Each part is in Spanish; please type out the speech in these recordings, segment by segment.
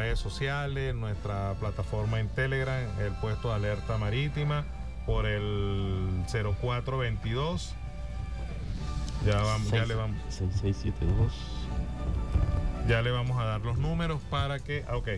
redes sociales, nuestra plataforma en Telegram, el puesto de alerta marítima, por el 0422. Ya le vamos. 6672. Ya le vamos a dar los números para que. Ok.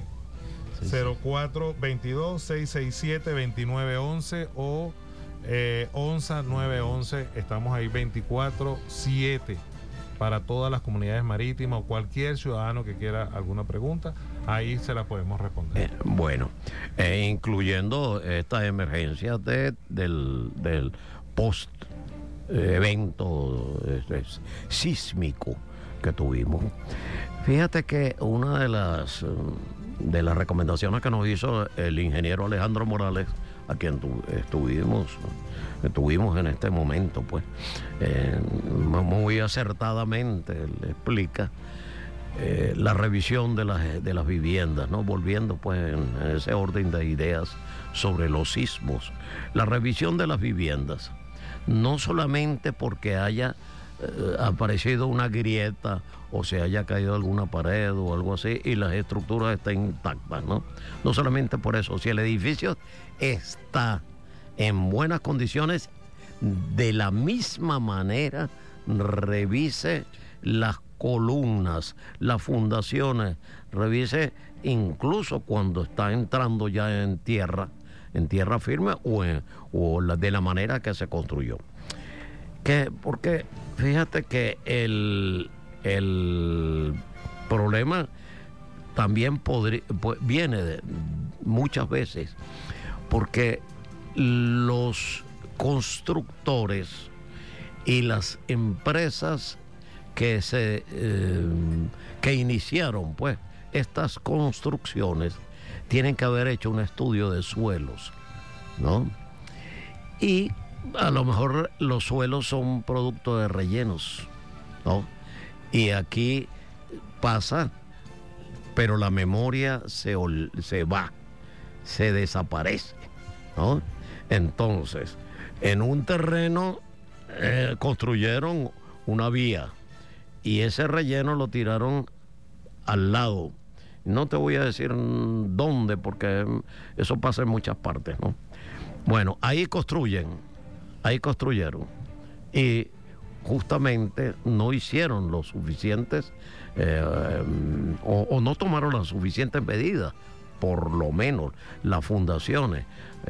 0422-667-2911 o 11-911. Estamos ahí 24/7 para todas las comunidades marítimas o cualquier ciudadano que quiera alguna pregunta. Ahí se la podemos responder. Incluyendo estas emergencias del post evento sísmico que tuvimos. Fíjate que una de las recomendaciones que nos hizo el ingeniero Alejandro Morales, a quien estuvimos en este momento, pues muy acertadamente le explica la revisión de las viviendas, ¿no? Volviendo pues en ese orden de ideas sobre los sismos. La revisión de las viviendas, no solamente porque haya aparecido una grieta o se haya caído alguna pared o algo así y las estructuras estén intactas, ¿no? No solamente por eso, si el edificio está en buenas condiciones, de la misma manera revise las columnas, las fundaciones, revise incluso cuando está entrando ya en tierra firme o de la manera que se construyó. Porque fíjate que el problema también viene muchas veces porque los constructores y las empresas que iniciaron pues estas construcciones tienen que haber hecho un estudio de suelos, ¿no? Y a lo mejor los suelos son producto de rellenos, ¿no? Y aquí pasa, pero la memoria se va, se desaparece, ¿no? Entonces, en un terreno construyeron una vía y ese relleno lo tiraron al lado. No te voy a decir dónde, porque eso pasa en muchas partes, ¿no? Bueno, ahí construyeron y justamente no hicieron lo suficientes o no tomaron las suficientes medidas, por lo menos las fundaciones.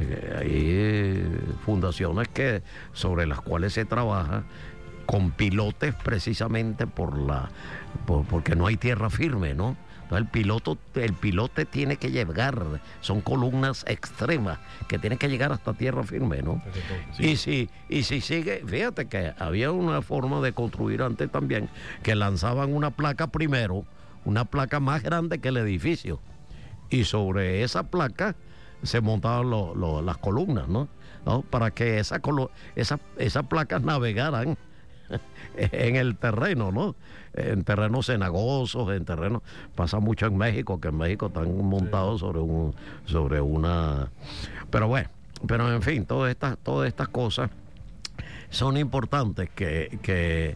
Hay fundaciones sobre las cuales se trabaja con pilotes precisamente porque no hay tierra firme, ¿no? Entonces el pilote tiene que llegar, son columnas extremas que tienen que llegar hasta tierra firme, ¿no? Sí. Y si sigue, fíjate que había una forma de construir antes también, que lanzaban una placa primero, una placa más grande que el edificio, y sobre esa placa se montaban las columnas, ¿no? Para que esas placas navegaran en el terreno, ¿no? En terrenos cenagosos, en terrenos, pasa mucho en México, que en México están montados sobre una, pero en fin, todas estas cosas son importantes que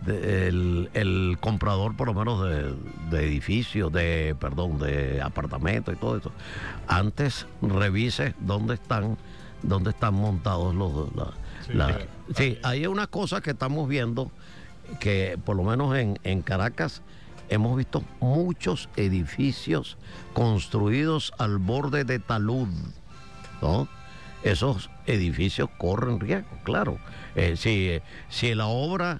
el comprador, por lo menos de edificios, de apartamentos y todo eso, antes revise dónde están montados Sí, hay una cosa que estamos viendo, que por lo menos en Caracas hemos visto muchos edificios construidos al borde de talud, ¿no? Esos edificios corren riesgo, claro. Si la obra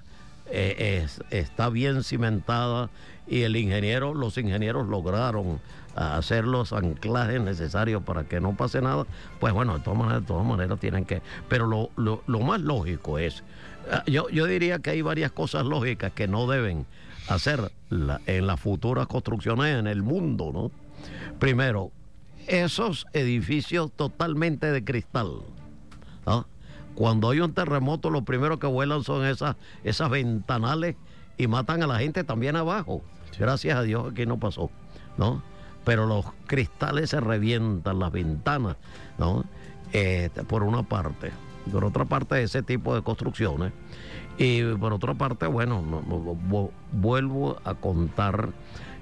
está bien cimentada y los ingenieros lograron hacer los anclajes necesarios para que no pase nada, pues bueno, de todas maneras tienen que. Pero lo más lógico es, yo diría que hay varias cosas lógicas que no deben hacer en las futuras construcciones en el mundo, ¿no? Primero, esos edificios totalmente de cristal, ¿no? Cuando hay un terremoto, lo primero que vuelan son esas ventanales y matan a la gente también abajo. Gracias a Dios aquí no pasó, ¿no? Pero los cristales se revientan, las ventanas, ¿no? Por una parte. Por otra parte, ese tipo de construcciones. Y por otra parte, bueno, vuelvo a contar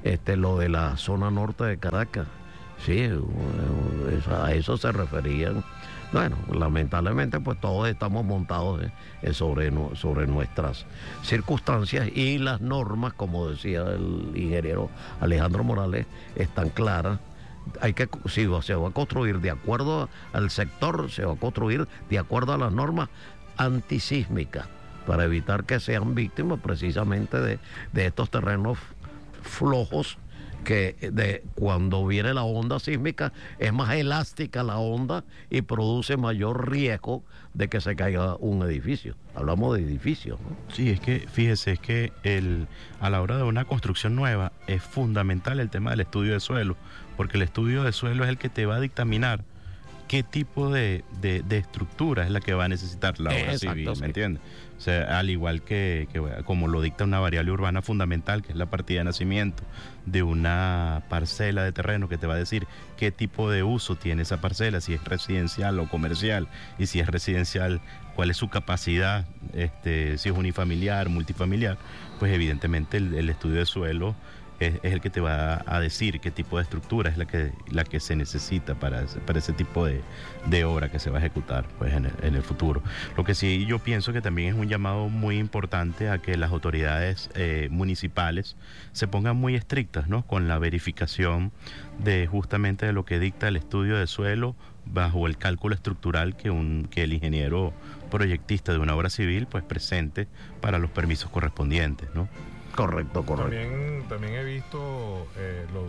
lo de la zona norte de Caracas. Sí, a eso se referían. Bueno, lamentablemente pues todos estamos montados sobre nuestras circunstancias, y las normas, como decía el ingeniero Alejandro Morales, están claras. Si se va a construir de acuerdo al sector, se va a construir de acuerdo a las normas antisísmicas, para evitar que sean víctimas precisamente de estos terrenos flojos, que cuando viene la onda sísmica es más elástica la onda y produce mayor riesgo de que se caiga un edificio. Hablamos de edificios, ¿no? Sí, es que fíjese, es que a la hora de una construcción nueva es fundamental el tema del estudio de suelo, porque el estudio de suelo es el que te va a dictaminar qué tipo de estructura es la que va a necesitar la obra civil, ¿me entiendes? O sea, al igual que como lo dicta una variable urbana fundamental, que es la partida de nacimiento de una parcela de terreno, que te va a decir qué tipo de uso tiene esa parcela, si es residencial o comercial, y si es residencial, cuál es su capacidad, si es unifamiliar, multifamiliar. Pues evidentemente el estudio de suelo es el que te va a decir qué tipo de estructura es la que se necesita para ese tipo de obra que se va a ejecutar pues en el futuro. Lo que sí yo pienso que también es un llamado muy importante a que las autoridades municipales se pongan muy estrictas, ¿no?, con la verificación de justamente de lo que dicta el estudio de suelo bajo el cálculo estructural que el ingeniero proyectista de una obra civil pues presente para los permisos correspondientes, ¿no? Correcto. También he visto, lo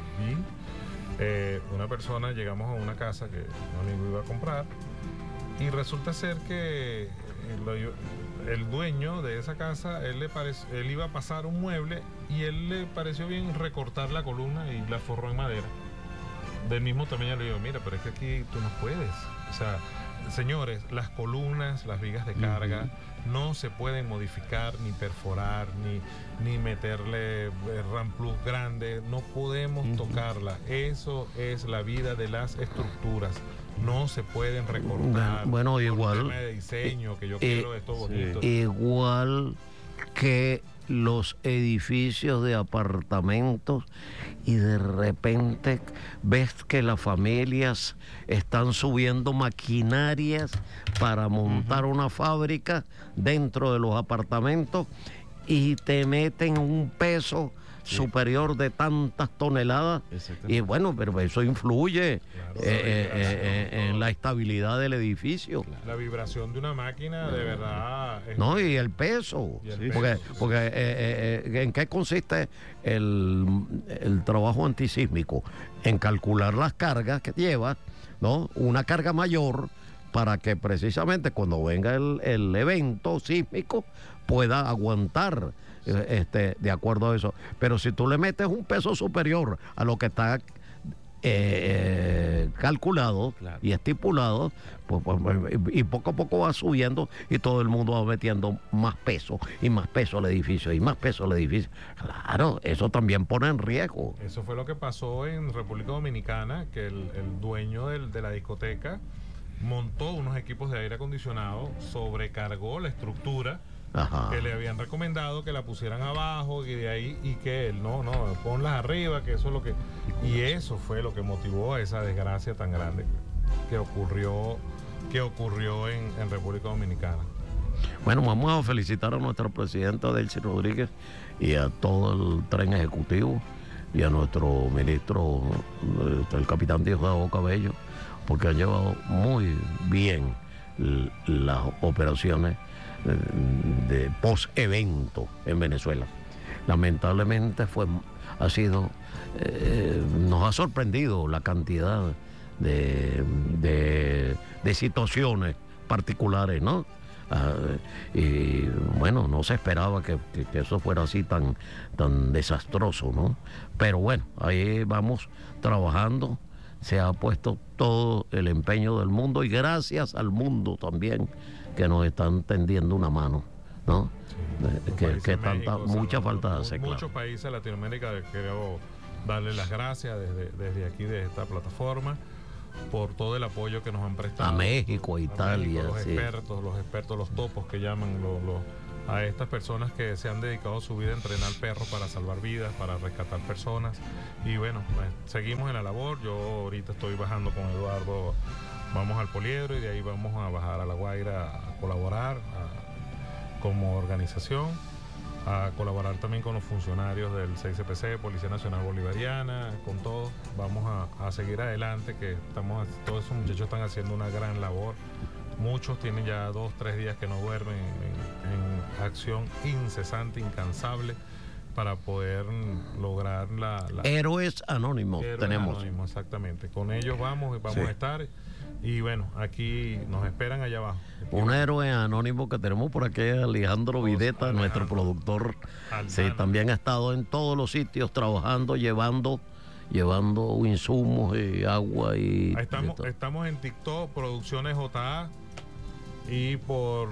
vi, una persona, llegamos a una casa que un amigo iba a comprar, y resulta ser que el dueño de esa casa, él iba a pasar un mueble y él le pareció bien recortar la columna y la forró en madera. Del mismo tamaño. Le digo, mira, pero es que aquí tú no puedes. O sea, señores, las columnas, las vigas de carga, no se pueden modificar, ni perforar, ni meterle ramplus grande, no podemos tocarla. Eso es la vida de las estructuras. No se pueden recortar. Bueno, igual. Por tema de diseño, que yo quiero esto bonito. Igual que los edificios de apartamentos, y de repente ves que las familias están subiendo maquinarias para montar una fábrica dentro de los apartamentos, y te meten un peso superior de tantas toneladas, y bueno, pero eso influye en la estabilidad del edificio. La vibración de una máquina, de verdad. No, y el peso. Porque ¿en qué consiste el trabajo antisísmico? En calcular las cargas que lleva, ¿no? Una carga mayor, para que precisamente cuando venga el evento sísmico pueda aguantar de acuerdo a eso. Pero si tú le metes un peso superior a lo que está calculado y estipulado, pues, y poco a poco va subiendo, y todo el mundo va metiendo más peso y más peso al edificio y más peso al edificio. Claro, eso también pone en riesgo. Eso fue lo que pasó en República Dominicana, que el dueño de la discoteca montó unos equipos de aire acondicionado, sobrecargó la estructura. Ajá. Que le habían recomendado que la pusieran abajo, y de ahí, y que él no, ponlas arriba, que eso es lo que... Y eso fue lo que motivó a esa desgracia tan grande que ocurrió en República Dominicana. Bueno, vamos a felicitar a nuestra presidenta Delcy Rodríguez y a todo el tren ejecutivo, y a nuestro ministro, el capitán Diosdado Cabello, porque han llevado muy bien las operaciones de post-evento en Venezuela. Lamentablemente nos ha sorprendido la cantidad de situaciones particulares, ¿no? Y bueno, no se esperaba que eso fuera así tan desastroso, ¿no? Pero bueno, ahí vamos trabajando. Se ha puesto todo el empeño del mundo, y gracias al mundo también, que nos están tendiendo una mano, ¿no? Sí, mucha falta hace, claro. Muchos países de Latinoamérica, quiero darle las gracias desde aquí, de esta plataforma, por todo el apoyo que nos han prestado. A México, a Italia. Los expertos, los topos que llaman a estas personas que se han dedicado su vida a entrenar perros para salvar vidas, para rescatar personas. Y bueno, pues, seguimos en la labor. Yo ahorita estoy bajando con Eduardo, vamos al Poliedro y de ahí vamos a bajar a La Guaira a colaborar como organización, a colaborar también con los funcionarios del 6CPC, Policía Nacional Bolivariana, con todos. Vamos a seguir adelante, que todos esos muchachos están haciendo una gran labor. Muchos tienen ya 2, 3 días que no duermen en acción incesante, incansable, para poder lograr la Héroes Anónimos tenemos. Anónimos, exactamente. Con ellos vamos Sí. a estar. Y bueno, aquí nos esperan allá abajo. Un héroe anónimo que tenemos por aquí, Alejandro Videta, nuestro productor. Sí, también ha estado en todos los sitios trabajando, llevando insumos y agua y estamos en TikTok, Producciones JA, y por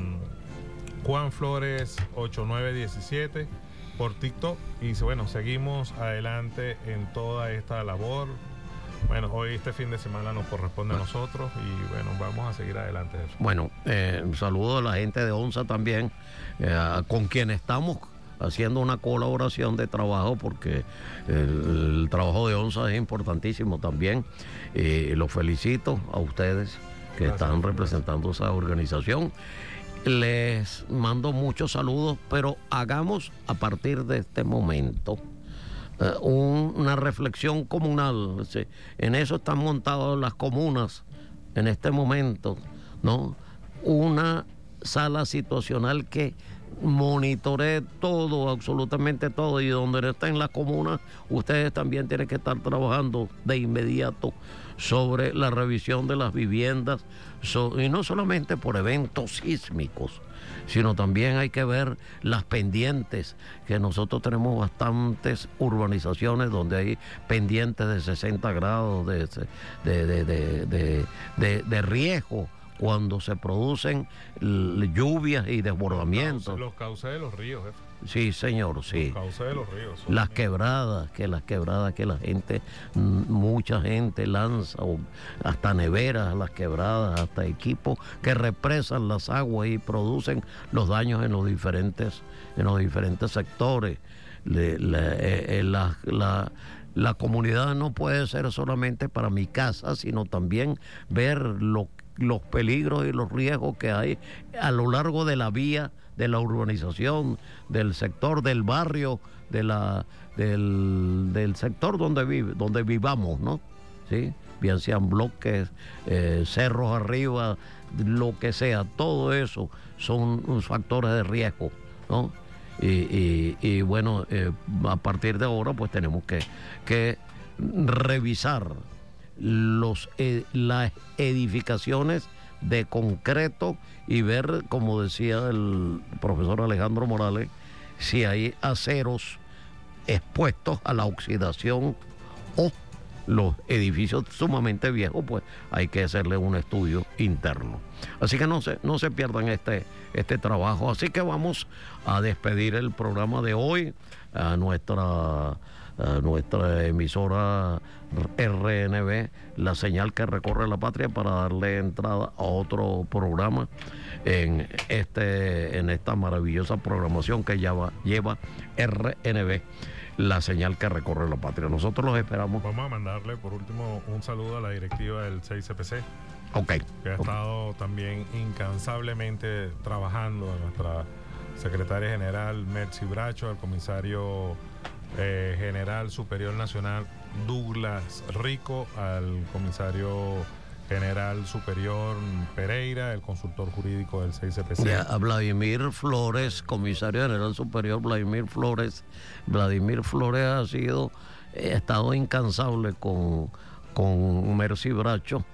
Juan Flores 8917 por TikTok. Y bueno, seguimos adelante en toda esta labor. Bueno, hoy este fin de semana nos corresponde a nosotros y bueno, vamos a seguir adelante de eso. Bueno, un saludo a la gente de ONSA también, con quien estamos haciendo una colaboración de trabajo, porque el trabajo de ONSA es importantísimo también. Los felicito a ustedes que están representando esa organización. Les mando muchos saludos, pero hagamos a partir de este momento una reflexión comunal. ¿Sí? En eso están montadas las comunas en este momento, ¿no? Una sala situacional que monitoree todo, absolutamente todo, y donde no estén las comunas, ustedes también tienen que estar trabajando de inmediato sobre la revisión de las viviendas, y no solamente por eventos sísmicos, sino también hay que ver las pendientes, que nosotros tenemos bastantes urbanizaciones donde hay pendientes de 60 grados de riesgo cuando se producen lluvias y desbordamientos. Los cauces de los ríos, jefe. Sí, señor, sí. Los cauces de los ríos. Las quebradas que la gente, mucha gente lanza, hasta neveras a las quebradas, hasta equipos que represan las aguas y producen los daños en los diferentes sectores. La comunidad no puede ser solamente para mi casa, sino también ver los peligros y los riesgos que hay a lo largo de la vía, de la urbanización, del sector, del barrio, del sector donde vivamos, ¿no? ¿Sí? Bien sean bloques, cerros arriba, lo que sea, todo eso son factores de riesgo, ¿no? Y bueno, a partir de ahora pues tenemos que revisar las edificaciones de concreto y ver, como decía el profesor Alejandro Morales, si hay aceros expuestos a la oxidación o los edificios sumamente viejos, pues hay que hacerle un estudio interno. Así que no se pierdan este trabajo. Así que vamos a despedir el programa de hoy a nuestra emisora RNB, la señal que recorre la patria, para darle entrada a otro programa en esta maravillosa programación que lleva RNB, la señal que recorre la patria. Nosotros los esperamos. Vamos a mandarle por último un saludo a la directiva del 6CPC, que ha estado también incansablemente trabajando, a nuestra secretaria general Mercy Bracho, al comisario general superior nacional Douglas Rico, al comisario general superior Pereira, el consultor jurídico del 6CPC. A Vladimir Flores, comisario general superior Vladimir Flores. Vladimir Flores ha estado incansable con Mercy Bracho,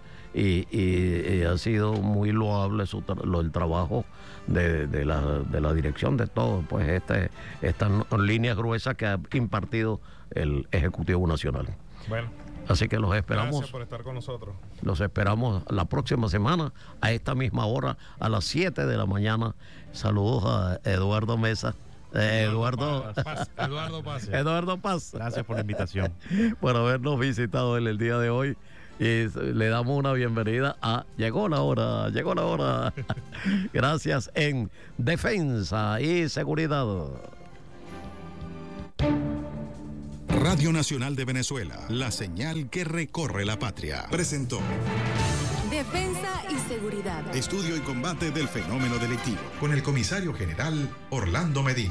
y ha sido muy loable el trabajo de la dirección de todo, pues estas líneas gruesas que ha impartido el Ejecutivo Nacional. Bueno, así que los esperamos. Gracias por estar con nosotros. Los esperamos la próxima semana a esta misma hora, a las 7 de la mañana. Saludos a Eduardo Mesa. Eduardo Paz. Gracias por la invitación. Por habernos visitado en el día de hoy. Y le damos una bienvenida a Llegó la hora. Gracias en Defensa y Seguridad. Radio Nacional de Venezuela, la señal que recorre la patria. Presentó Defensa y Seguridad. Estudio y combate del fenómeno delictivo, con el comisario general Orlando Medina.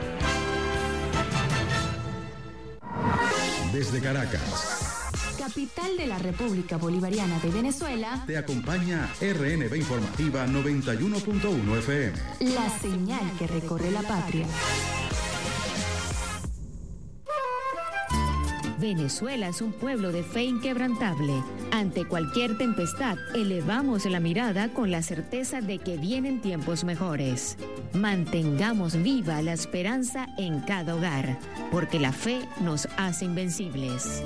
Desde Caracas, Capital de la República Bolivariana de Venezuela, te acompaña RNB Informativa 91.1 FM. la señal que recorre la patria. Venezuela es un pueblo de fe inquebrantable. Ante cualquier tempestad, elevamos la mirada con la certeza de que vienen tiempos mejores. Mantengamos viva la esperanza en cada hogar, porque la fe nos hace invencibles.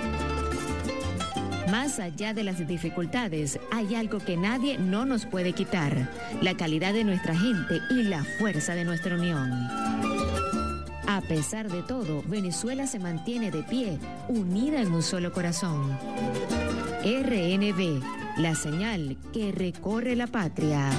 Más allá de las dificultades, hay algo que nadie no nos puede quitar: la calidad de nuestra gente y la fuerza de nuestra unión. A pesar de todo, Venezuela se mantiene de pie, unida en un solo corazón. RNB, la señal que recorre la patria.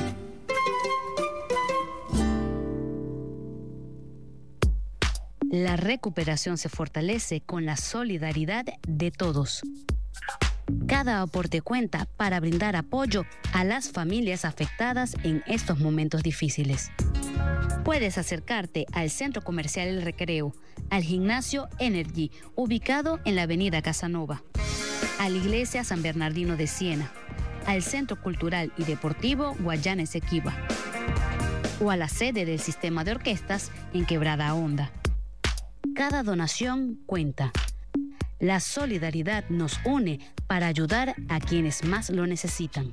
La recuperación se fortalece con la solidaridad de todos. Cada aporte cuenta para brindar apoyo a las familias afectadas en estos momentos difíciles. Puedes acercarte al Centro Comercial El Recreo, al Gimnasio Energy, ubicado en la Avenida Casanova, a la Iglesia San Bernardino de Siena, al Centro Cultural y Deportivo Guayana Esequiba, o a la sede del Sistema de Orquestas en Quebrada Honda. Cada donación cuenta. La solidaridad nos une para ayudar a quienes más lo necesitan.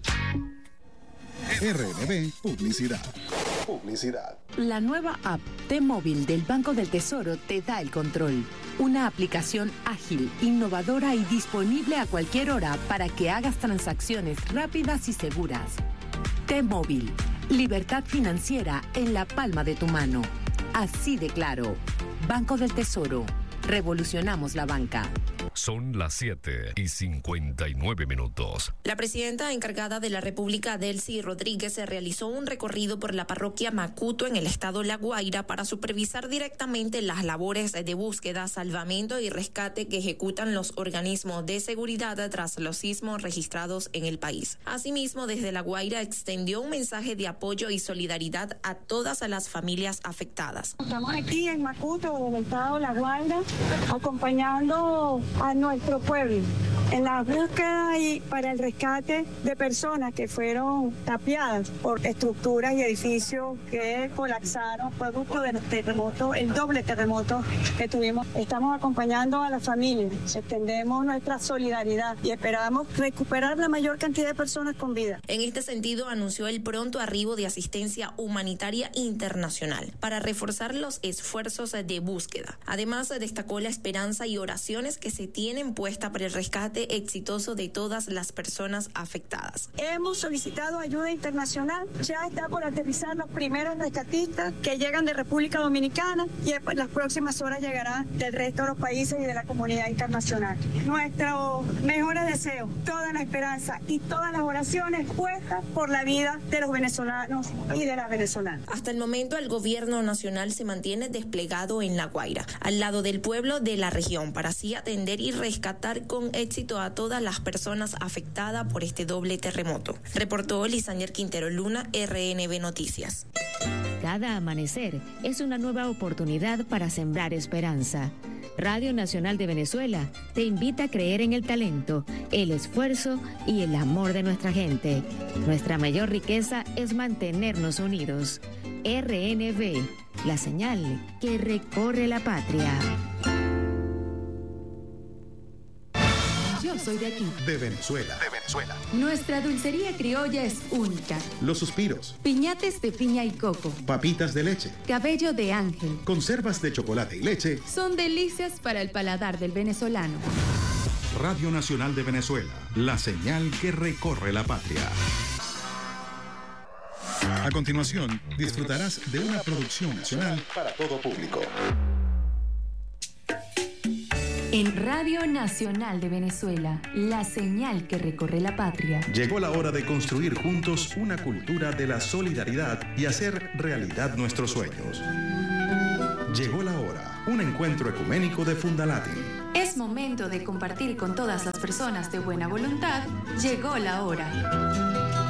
RNB Publicidad. La nueva app T-Móvil del Banco del Tesoro te da el control. Una aplicación ágil, innovadora y disponible a cualquier hora para que hagas transacciones rápidas y seguras. T-Móvil, libertad financiera en la palma de tu mano. Así de claro. Banco del Tesoro. Revolucionamos la banca. Son las 7:59. La presidenta encargada de la República, Delcy Rodríguez, realizó un recorrido por la parroquia Macuto en el estado La Guaira para supervisar directamente las labores de búsqueda, salvamento y rescate que ejecutan los organismos de seguridad tras los sismos registrados en el país. Asimismo, desde La Guaira extendió un mensaje de apoyo y solidaridad a todas las familias afectadas. Estamos aquí en Macuto, en el estado La Guaira, acompañando a nuestro pueblo en la búsqueda y para el rescate de personas que fueron tapiadas por estructuras y edificios que colapsaron producto del terremoto, el doble terremoto que tuvimos. Estamos acompañando a las familias, extendemos nuestra solidaridad y esperamos recuperar la mayor cantidad de personas con vida. En este sentido, anunció el pronto arribo de asistencia humanitaria internacional para reforzar los esfuerzos de búsqueda. Además, destacó la esperanza y oraciones que se tienen puesta para el rescate exitoso de todas las personas afectadas. Hemos solicitado ayuda internacional, ya está por aterrizar los primeros rescatistas que llegan de República Dominicana y en las próximas horas llegarán del resto de los países y de la comunidad internacional. Nuestro mejor deseo, toda la esperanza y todas las oraciones puestas por la vida de los venezolanos y de las venezolanas. Hasta el momento, el gobierno nacional se mantiene desplegado en La Guaira, al lado del pueblo de la región, para así atender y rescatar con éxito a todas las personas afectadas por este doble terremoto. Reportó Lisander Quintero Luna, RNB Noticias. Cada amanecer es una nueva oportunidad para sembrar esperanza. Radio Nacional de Venezuela te invita a creer en el talento, el esfuerzo y el amor de nuestra gente. Nuestra mayor riqueza es mantenernos unidos. RNB, la señal que recorre la patria. Yo soy de aquí. De Venezuela. Nuestra dulcería criolla es única. Los suspiros. Piñates de piña y coco. Papitas de leche. Cabello de ángel. Conservas de chocolate y leche. Son delicias para el paladar del venezolano. Radio Nacional de Venezuela. La señal que recorre la patria. A continuación, disfrutarás de una producción nacional para todo público. En Radio Nacional de Venezuela, la señal que recorre la patria. Llegó la hora de construir juntos una cultura de la solidaridad y hacer realidad nuestros sueños. Llegó la hora, un encuentro ecuménico de Fundalatin. Es momento de compartir con todas las personas de buena voluntad. Llegó la hora.